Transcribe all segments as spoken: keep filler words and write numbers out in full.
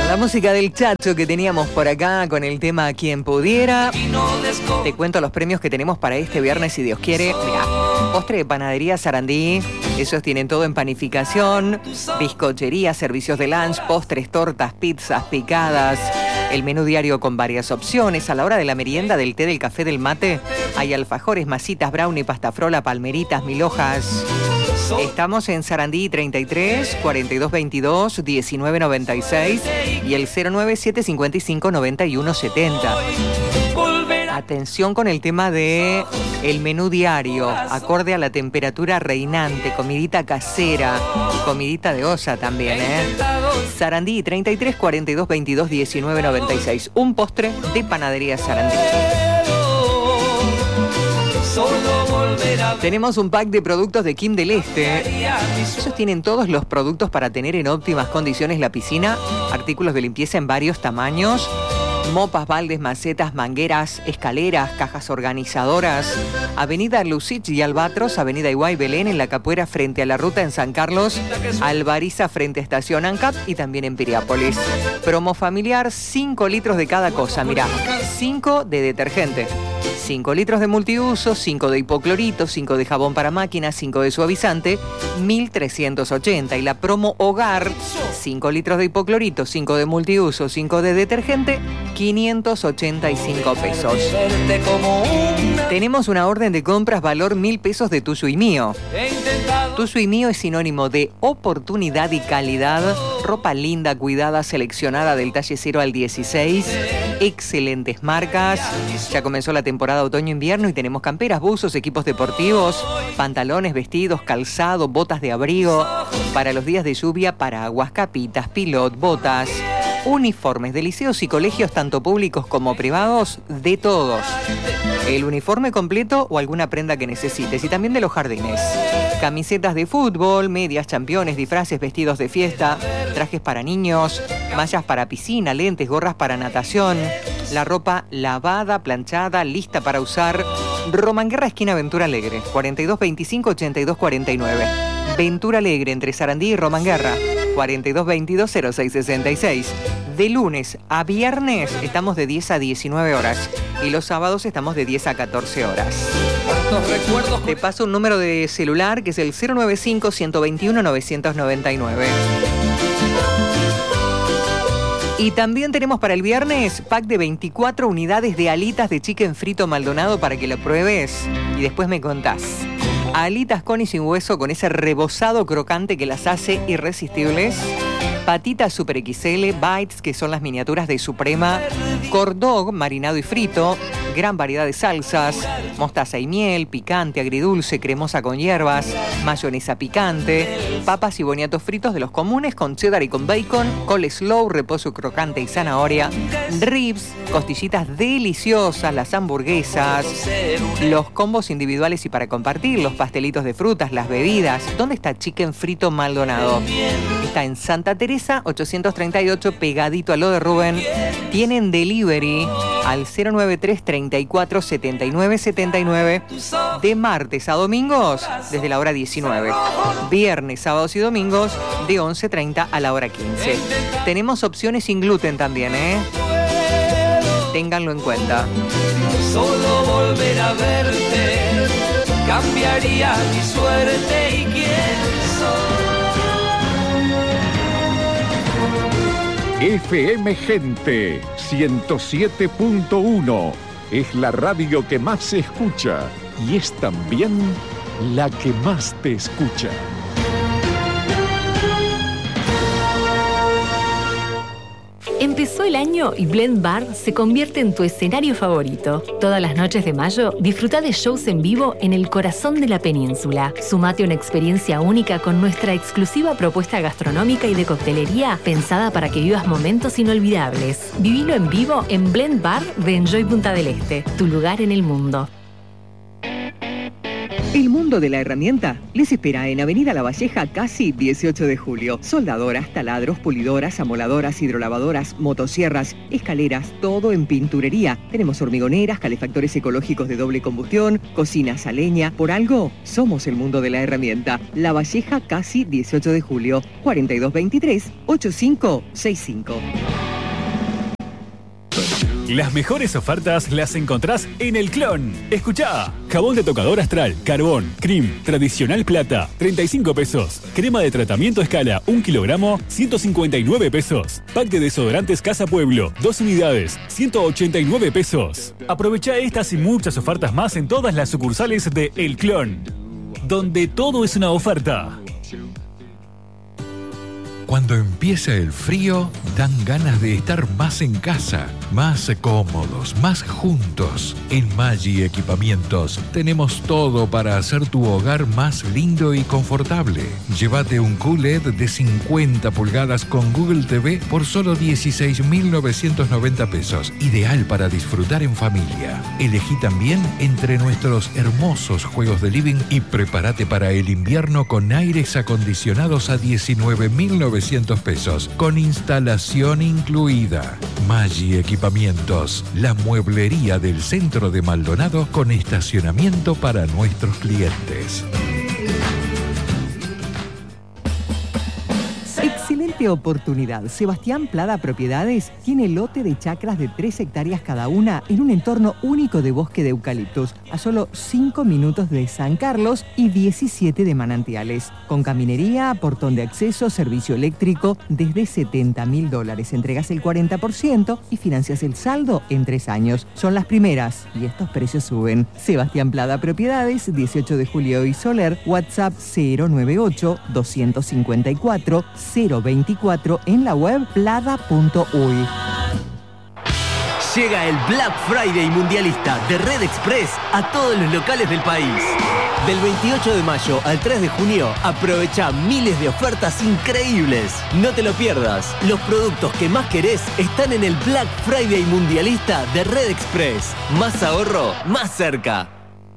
La música del Chacho que teníamos por acá con el tema Quien Pudiera. Te cuento los premios que tenemos para este viernes, si Dios quiere. Mirá, postre de panadería Sarandí. Esos tienen todo en panificación, bizcochería, servicios de lunch, postres, tortas, pizzas, picadas. El menú diario con varias opciones. A la hora de la merienda, del té, del café, del mate, hay alfajores, masitas, brownie, pastafrola, palmeritas, mil hojas. Estamos en Sarandí treinta y tres, cuarenta y dos veintidós, diecinueve noventa y seis y el cero nueve siete cinco cinco noventa y uno setenta. Atención con el tema de el menú diario, acorde a la temperatura reinante, comidita casera, comidita de olla también, ¿eh? Sarandí treinta y tres, cuarenta y dos veintidós, diecinueve noventa y seis. Un postre de panadería Sarandí. Tenemos un pack de productos de Kim del Este. Ellos tienen todos los productos para tener en óptimas condiciones la piscina, artículos de limpieza en varios tamaños, mopas, baldes, macetas, mangueras, escaleras, cajas organizadoras. Avenida Lucich y Albatros, Avenida Iguay Belén en La Capuera frente a la ruta en San Carlos, Alvariza frente a Estación ANCAP y también en Piriápolis. Promo familiar, cinco litros de cada cosa, mirá, cinco de detergente, cinco litros de multiuso, cinco de hipoclorito, cinco de jabón para máquinas, cinco de suavizante, mil trescientos ochenta. Y la promo hogar, cinco litros de hipoclorito, cinco de multiuso, cinco de detergente, quinientos ochenta y cinco pesos. Tenemos una orden de compras valor mil pesos de Tuyo y Mío. Tuyo y Mío es sinónimo de oportunidad y calidad. Ropa linda, cuidada, seleccionada del talle cero al dieciséis. Excelentes marcas. Ya comenzó la temporada otoño-invierno y tenemos camperas, buzos, equipos deportivos, pantalones, vestidos, calzado, botas de abrigo. Para los días de lluvia, paraguas, capitas, pilot, botas. Uniformes de liceos y colegios, tanto públicos como privados, de todos. El uniforme completo o alguna prenda que necesites. Y también de los jardines. Camisetas de fútbol, medias, championes, disfraces, vestidos de fiesta, trajes para niños, mallas para piscina, lentes, gorras para natación. La ropa lavada, planchada, lista para usar. Romanguerra, esquina Ventura Alegre, cuarenta y dos veinticinco, ochenta y dos cuarenta y nueve. Ventura Alegre, entre Sarandí y Romanguerra, cuarenta y dos veintidós, cero seis sesenta y seis. De lunes a viernes estamos de diez a diecinueve horas y los sábados estamos de diez a catorce horas. Te paso un número de celular que es el cero noventa y cinco, ciento veintiuno, novecientos noventa y nueve. Y también tenemos para el viernes pack de veinticuatro unidades de alitas de chicken frito Maldonado para que lo pruebes y después me contás. Alitas con y sin hueso, con ese rebozado crocante que las hace irresistibles. Patitas Super X L, bites, que son las miniaturas de Suprema. Cordog, marinado y frito. Gran variedad de salsas. Mostaza y miel, picante, agridulce, cremosa con hierbas. Mayonesa picante. Papas y boniatos fritos de los comunes con cheddar y con bacon. Coleslaw, reposo crocante y zanahoria. Ribs, costillitas deliciosas, las hamburguesas. Los combos individuales y para compartir. Los pastelitos de frutas, las bebidas. ¿Dónde está Chicken Frito Maldonado? Está en Santa Teresa, ochocientos treinta y ocho, pegadito a lo de Rubén. Tienen delivery al cero noventa y tres, treinta y cuatro, setenta y nueve, setenta y nueve. De martes a domingos, desde la hora diecinueve. Viernes, sábados y domingos, de once treinta a la hora quince. Tenemos opciones sin gluten también, ¿eh? Ténganlo en cuenta. Solo volver a verte cambiaría mi suerte y quién soy. F M Gente ciento siete punto uno es la radio que más se escucha y es también la que más te escucha. Empezó el año y Blend Bar se convierte en tu escenario favorito. Todas las noches de mayo, disfruta de shows en vivo en el corazón de la península. Sumate a una experiencia única con nuestra exclusiva propuesta gastronómica y de coctelería pensada para que vivas momentos inolvidables. Vivilo en vivo en Blend Bar de Enjoy Punta del Este, tu lugar en el mundo. El mundo de la herramienta les espera en Avenida La Valleja, casi dieciocho de julio. Soldadoras, taladros, pulidoras, amoladoras, hidrolavadoras, motosierras, escaleras, todo en pinturería. Tenemos hormigoneras, calefactores ecológicos de doble combustión, cocinas a leña. Por algo, somos el mundo de la herramienta. La Valleja, casi dieciocho de julio. cuarenta y dos veintitrés, ochenta y cinco sesenta y cinco. Las mejores ofertas las encontrás en El Clon. Escuchá. Jabón de tocador Astral, Carbón, Cream, Tradicional Plata, treinta y cinco pesos. Crema de tratamiento Escala, un kilogramo, ciento cincuenta y nueve pesos. Pack de desodorantes Casa Pueblo, dos unidades, ciento ochenta y nueve pesos. Aprovechá estas y muchas ofertas más en todas las sucursales de El Clon, donde todo es una oferta. Cuando empieza el frío, dan ganas de estar más en casa, más cómodos, más juntos. En Maggi Equipamientos tenemos todo para hacer tu hogar más lindo y confortable. Llévate un Q L E D de cincuenta pulgadas con Google T V por solo dieciséis mil novecientos noventa pesos. Ideal para disfrutar en familia. Elegí también entre nuestros hermosos juegos de living y prepárate para el invierno con aires acondicionados a diecinueve mil novecientos pesos, con instalación incluida. Maggi Equipamientos, la mueblería del centro de Maldonado con estacionamiento para nuestros clientes. Excelente oportunidad. Sebastián Plada Propiedades tiene lote de chacras de tres hectáreas cada una en un entorno único de bosque de eucaliptos, a solo cinco minutos de San Carlos y diecisiete de Manantiales. Con caminería, portón de acceso, servicio eléctrico, desde setenta mil dólares. Entregas el cuarenta por ciento y financias el saldo en tres años. Son las primeras y estos precios suben. Sebastián Plada Propiedades, dieciocho de julio y Soler, WhatsApp cero noventa y ocho, doscientos cincuenta y cuatro, cero veinticuatro, en la web plada punto uy. Llega el Black Friday mundialista de Red Express a todos los locales del país. Del veintiocho de mayo al tres de junio, aprovecha miles de ofertas increíbles. No te lo pierdas. Los productos que más querés están en el Black Friday mundialista de Red Express. Más ahorro, más cerca.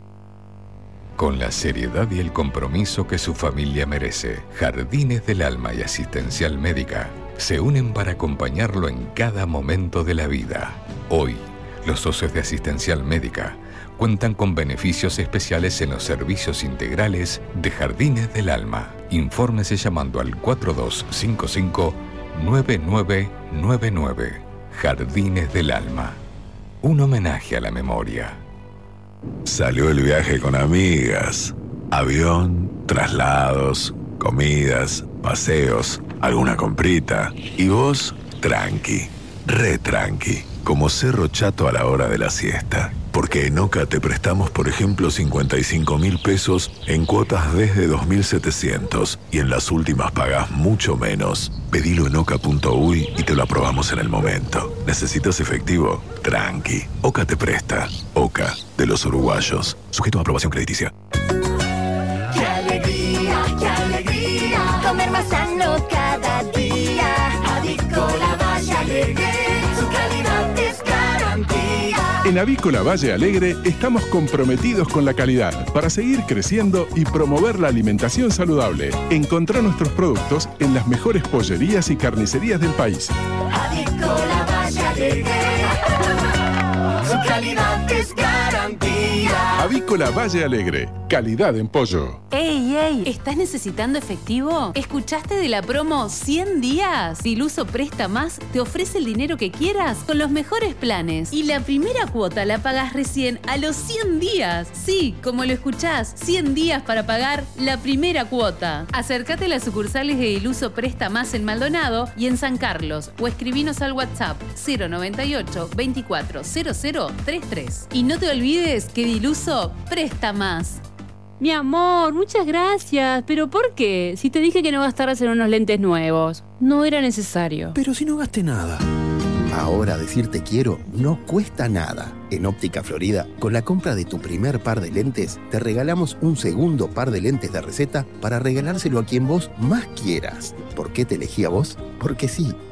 Con la seriedad y el compromiso que su familia merece, Jardines del Alma y Asistencial Médica se unen para acompañarlo en cada momento de la vida. Hoy, los socios de Asistencial Médica cuentan con beneficios especiales en los servicios integrales de Jardines del Alma. Infórmese llamando al cuatro dos cinco cinco, nueve nueve nueve nueve. Jardines del Alma. Un homenaje a la memoria. Salió el viaje con amigas. Avión, traslados, comidas, paseos, alguna comprita. Y vos, tranqui, re tranqui, como Cerro Chato a la hora de la siesta. Porque en Oca te prestamos, por ejemplo, cincuenta y cinco mil pesos en cuotas desde dos mil setecientos y en las últimas pagás mucho menos. Pedilo en oca punto uy y te lo aprobamos en el momento. ¿Necesitas efectivo? Tranqui. Oca te presta. Oca, de los uruguayos. Sujeto a aprobación crediticia. ¡Qué alegría, qué alegría! Comer más sano cada día. Avícola Valle Alegre, su calidad es garantía. En Avícola Valle Alegre estamos comprometidos con la calidad para seguir creciendo y promover la alimentación saludable. Encontrá nuestros productos en las mejores pollerías y carnicerías del país. Avícola Valle Alegre, su calidad es garantía. Avícola Valle Alegre, calidad en pollo. ¡Ey, ey! ¿Estás necesitando efectivo? ¿Escuchaste de la promo cien días? Diluso Presta Más te ofrece el dinero que quieras con los mejores planes. Y la primera cuota la pagas recién a los cien días. Sí, como lo escuchás, cien días para pagar la primera cuota. Acércate a las sucursales de Diluso Presta Más en Maldonado y en San Carlos o escribinos al WhatsApp cero noventa y ocho, veinticuatro, cero cero treinta y tres. Y no te olvides que Diluso Presta Más. Mi amor, muchas gracias. ¿Pero por qué? Si te dije que no gastaras en unos lentes nuevos. No era necesario. Pero si no gasté nada. Ahora decir te quiero no cuesta nada. En Óptica Florida, con la compra de tu primer par de lentes, te regalamos un segundo par de lentes de receta para regalárselo a quien vos más quieras. ¿Por qué te elegí a vos? Porque sí.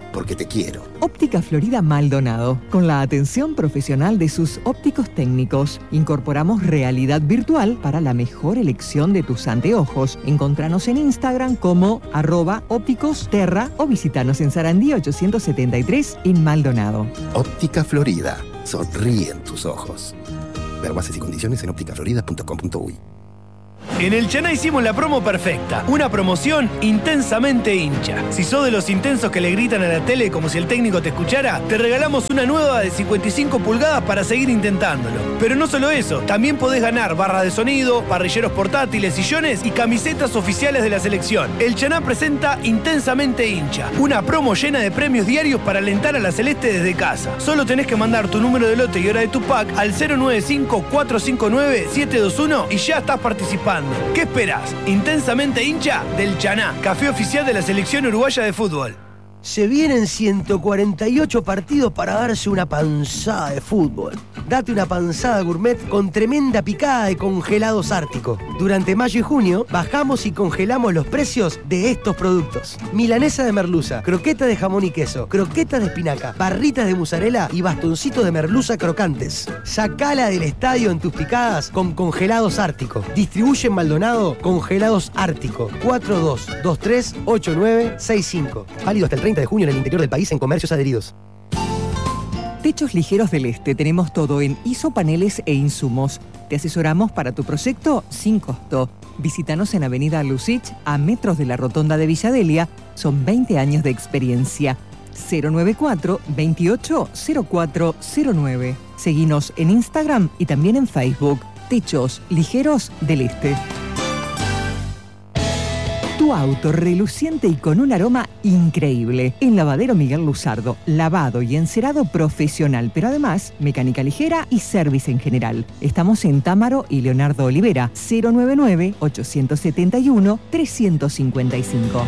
porque te quiero. Óptica Florida Maldonado. Con la atención profesional de sus ópticos técnicos, incorporamos realidad virtual para la mejor elección de tus anteojos. Encontranos en Instagram como arroba ópticos terra o visitanos en Sarandí ochocientos setenta y tres en Maldonado. Óptica Florida. Sonríen tus ojos. Ver bases y condiciones en óptica florida punto com punto uy. En el Chaná hicimos la promo perfecta. Una promoción intensamente hincha. Si sos de los intensos que le gritan a la tele como si el técnico te escuchara, te regalamos una nueva de cincuenta y cinco pulgadas para seguir intentándolo. Pero no solo eso, también podés ganar barras de sonido, parrilleros portátiles, sillones y camisetas oficiales de la selección. El Chaná presenta Intensamente hincha, una promo llena de premios diarios para alentar a la Celeste desde casa. Solo tenés que mandar tu número de lote y hora de tu pack al cero nueve cinco, cuatro cinco nueve, siete dos uno y ya estás participando. ¿Qué esperás? Intensamente hincha del Chaná, café oficial de la selección uruguaya de fútbol. Se vienen ciento cuarenta y ocho partidos para darse una panzada de fútbol. Date una panzada gourmet con tremenda picada de congelados Ártico. Durante mayo y junio bajamos y congelamos los precios de estos productos. Milanesa de merluza, croqueta de jamón y queso, croquetas de espinaca, barritas de mozzarella y bastoncitos de merluza crocantes. Sacala del estadio en tus picadas con congelados Ártico. Distribuye en Maldonado Congelados Ártico. cuatro dos dos tres ocho nueve seis cinco. Válido hasta el treinta de junio en el interior del país en comercios adheridos. Techos Ligeros del Este. Tenemos todo en isopaneles e insumos. Te asesoramos para tu proyecto sin costo. Visítanos en Avenida Lucich, a metros de la Rotonda de Villadelia. Son veinte años de experiencia. cero nueve cuatro, veintiocho, cero cuatro cero nueve. Seguinos en Instagram y también en Facebook. Techos Ligeros del Este. Tu auto reluciente y con un aroma increíble. En Lavadero Miguel Luzardo, lavado y encerado profesional, pero además mecánica ligera y service en general. Estamos en Támaro y Leonardo Olivera, cero nueve nueve, ocho siete uno, tres cinco cinco.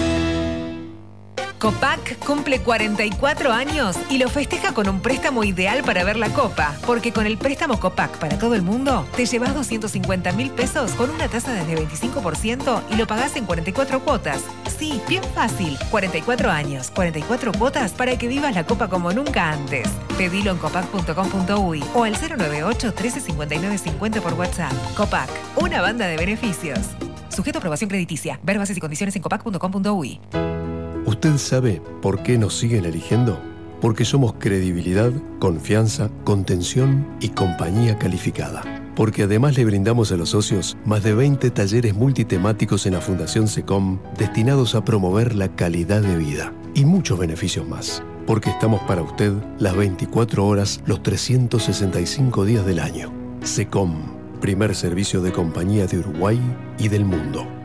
Copac cumple cuarenta y cuatro años y lo festeja con un préstamo ideal para ver la Copa, porque con el préstamo Copac para todo el mundo te llevas doscientos cincuenta mil pesos con una tasa desde veinticinco por ciento y lo pagás en cuarenta y cuatro cuotas. Sí, bien fácil. cuarenta y cuatro años, cuarenta y cuatro cuotas para que vivas la Copa como nunca antes. Pedilo en copac punto com punto uy o al cero nueve ocho, trece, cincuenta y nueve, cincuenta por WhatsApp. Copac, una banda de beneficios. Sujeto a aprobación crediticia. Ver bases y condiciones en copac punto com punto uy. ¿Usted sabe por qué nos siguen eligiendo? Porque somos credibilidad, confianza, contención y compañía calificada. Porque además le brindamos a los socios más de veinte talleres multitemáticos en la Fundación SECOM destinados a promover la calidad de vida. Y muchos beneficios más. Porque estamos para usted las veinticuatro horas, los trescientos sesenta y cinco días del año. SECOM, primer servicio de compañía de Uruguay y del mundo.